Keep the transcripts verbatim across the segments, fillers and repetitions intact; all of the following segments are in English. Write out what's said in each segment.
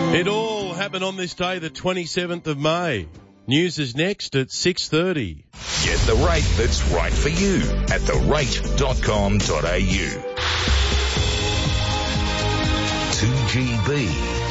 It all happened on this day, the twenty-seventh of May. News is next at six thirty. Get the rate that's right for you at the rate dot com dot a u. two G B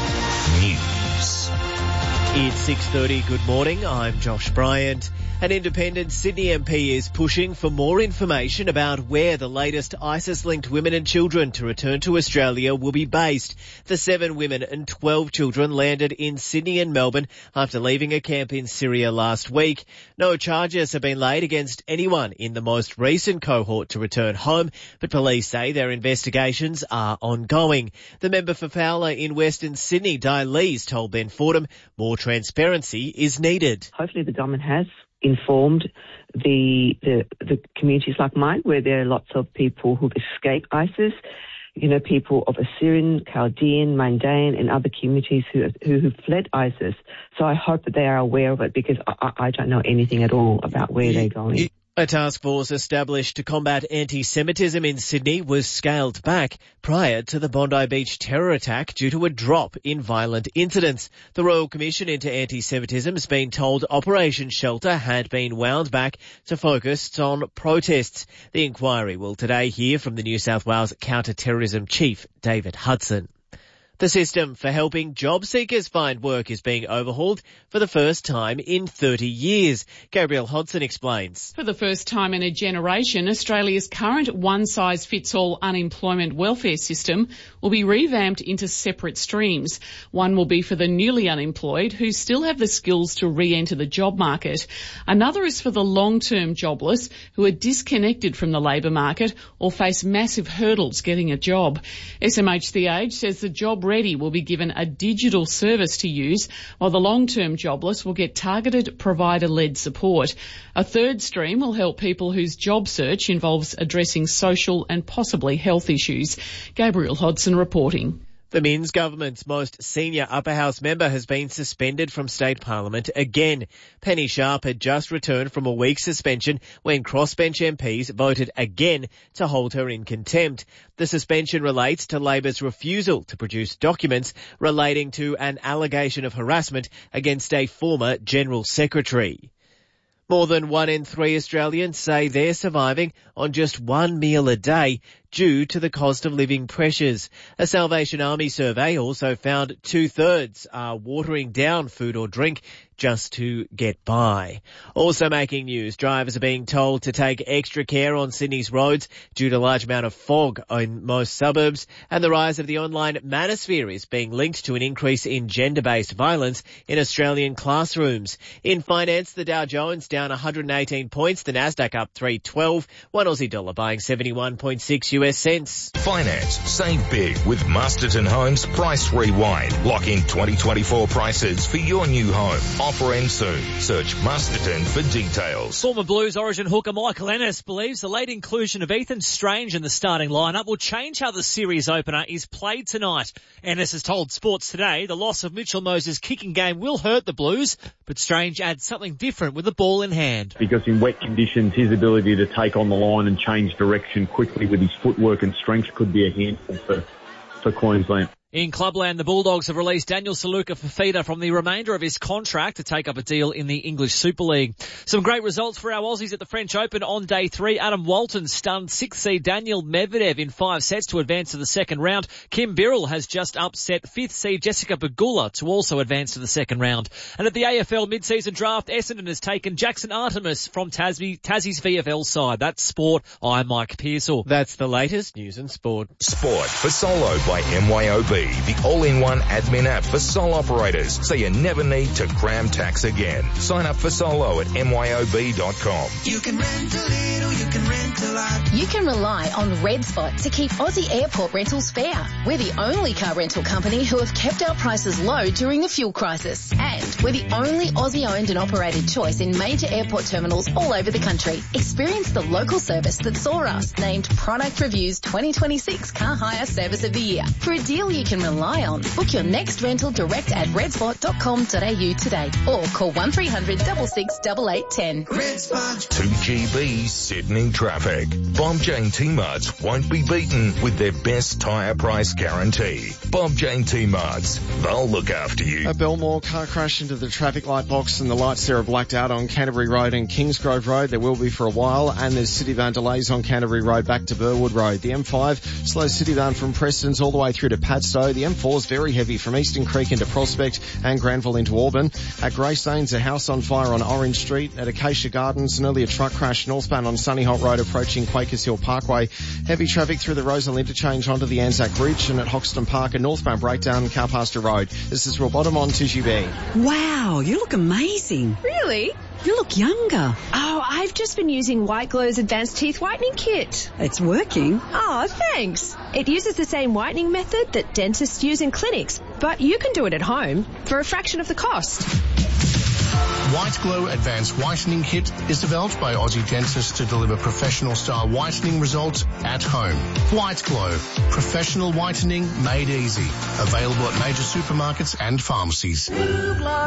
News. It's six thirty. Good morning. I'm Josh Bryant. An independent Sydney M P is pushing for more information about where the latest ISIS-linked women and children to return to Australia will be based. The seven women and twelve children landed in Sydney and Melbourne after leaving a camp in Syria last week. No charges have been laid against anyone in the most recent cohort to return home, but police say their investigations are ongoing. The member for Fowler in Western Sydney, Di Lees, told Ben Fordham more transparency is needed. Hopefully the government has informed the, the the communities like mine, where there are lots of people who've escaped ISIS, you know, people of Assyrian, Chaldean, Mandaean and other communities who who have fled ISIS. So I hope that they are aware of it, because I, I don't know anything at all about where they're going. A task force established to combat anti-Semitism in Sydney was scaled back prior to the Bondi Beach terror attack due to a drop in violent incidents. The Royal Commission into Anti-Semitism has been told Operation Shelter had been wound back to focus on protests. The inquiry will today hear from the New South Wales Counter-Terrorism Chief, David Hudson. The system for helping job seekers find work is being overhauled for the first time in thirty years. Gabrielle Hodson explains. For the first time in a generation, Australia's current one-size-fits-all unemployment welfare system will be revamped into separate streams. One will be for the newly unemployed who still have the skills to re-enter the job market. Another is for the long-term jobless who are disconnected from the labour market or face massive hurdles getting a job. S M H The Age says the job Ready will be given a digital service to use, while the long-term jobless will get targeted provider-led support. A third stream will help people whose job search involves addressing social and possibly health issues. Gabrielle Hodson reporting. The Minns government's most senior upper house member has been suspended from state parliament again. Penny Sharp had just returned from a week's suspension when crossbench M Ps voted again to hold her in contempt. The suspension relates to Labor's refusal to produce documents relating to an allegation of harassment against a former General Secretary. More than one in three Australians say they're surviving on just one meal a day due to the cost of living pressures. A Salvation Army survey also found two-thirds are watering down food or drink just to get by. Also making news, drivers are being told to take extra care on Sydney's roads due to a large amount of fog in most suburbs, and the rise of the online manosphere is being linked to an increase in gender-based violence in Australian classrooms. In finance, the Dow Jones down one hundred eighteen points, the Nasdaq up three twelve, one Aussie dollar buying seventy-one point six U S cents. Finance, save big with Masterton Homes Price Rewind. Lock in twenty twenty-four prices for your new home. Offer ends soon. Search Masterton for details. Former Blues origin hooker Michael Ennis believes the late inclusion of Ethan Strange in the starting lineup will change how the series opener is played tonight. Ennis has told Sports Today the loss of Mitchell Moses' kicking game will hurt the Blues, but Strange adds something different with the ball in hand. Because in wet conditions, his ability to take on the line and change direction quickly with his footwork and strength could be a handful for, for Queensland. In Clubland, the Bulldogs have released Daniel Saluka Fafita from the remainder of his contract to take up a deal in the English Super League. Some great results for our Aussies at the French Open on day three. Adam Walton stunned sixth seed Daniel Medvedev in five sets to advance to the second round. Kim Birrell has just upset fifth seed Jessica Pegula to also advance to the second round. And at the A F L mid-season draft, Essendon has taken Jackson Artemis from Tassie, Tassie's V F L side. That's sport. I'm Mike Pearsall. That's the latest news and sport. Sport for Solo by M Y O B. The all-in-one admin app for sole operators, so you never need to cram tax again. Sign up for Solo at M Y O B dot com. You can rent a little, you can rent a lot. You can rely on Red Spot to keep Aussie airport rentals fair. We're the only car rental company who have kept our prices low during the fuel crisis. And we're the only Aussie-owned and operated choice in major airport terminals all over the country. Experience the local service that saw us named Product Review's twenty twenty-six Car Hire Service of the Year. For a deal you can rely on. Book your next rental direct at red spot dot com dot a u today or call one three hundred six six eight eight one zero. Red Spot. two G B Sydney traffic. Bob Jane T-Marts won't be beaten with their best tyre price guarantee. Bob Jane T-Marts, they'll look after you. A Belmore car crashed into the traffic light box and the lights there are blacked out on Canterbury Road and Kingsgrove Road. There will be for a while, and there's City Van delays on Canterbury Road back to Burwood Road. The M five slows City Van from Preston's all the way through to Padstow. The M four is very heavy from Eastern Creek into Prospect and Granville into Auburn. At Greystanes, a house on fire on Orange Street. At Acacia Gardens, an earlier truck crash northbound on Sunny Holt Road approaching Quakers Hill Parkway. Heavy traffic through the Rosal Interchange onto the Anzac Ridge, and at Hoxton Park, a northbound breakdown Cowpasture Road. This is Real Bottom on two G B. Wow, you look amazing. Really? You look younger. Oh, I've just been using White Glow's Advanced Teeth Whitening Kit. It's working. Oh, thanks. It uses the same whitening method that dentists use in clinics, but you can do it at home for a fraction of the cost. White Glow Advanced Whitening Kit is developed by Aussie dentists to deliver professional-style whitening results at home. White Glow, professional whitening made easy. Available at major supermarkets and pharmacies.